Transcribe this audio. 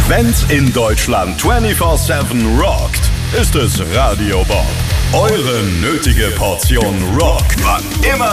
Wenn's in Deutschland 24/7 rockt, ist es Radio Bob. Eure nötige Portion Rock, wann immer